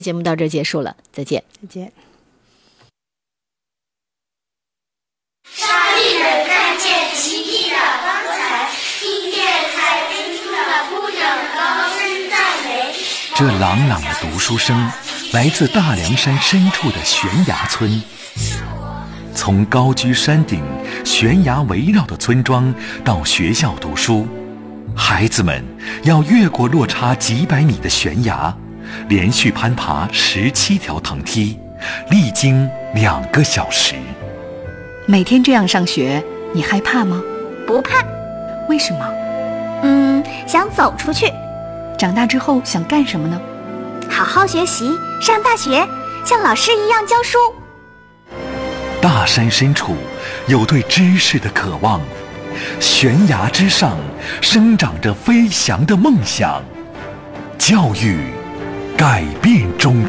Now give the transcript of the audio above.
节目到这儿结束了，再见。 再见。 沙地人看见奇迹的光彩，听见海滨处的姑娘高声赞美。 这朗朗的读书声来自大凉山深处的悬崖村。从高居山顶、悬崖围绕的村庄到学校读书，孩子们要越过落差几百米的悬崖，连续攀爬17条藤梯，历经2个小时。 每天这样上学，你害怕吗？ 不怕。 为什么？ 想走出去。 长大之后想干什么呢？ 好好学习，上大学，像老师一样教书。 大山深处有对知识的渴望，悬崖之上生长着飞翔的梦想。教育改变中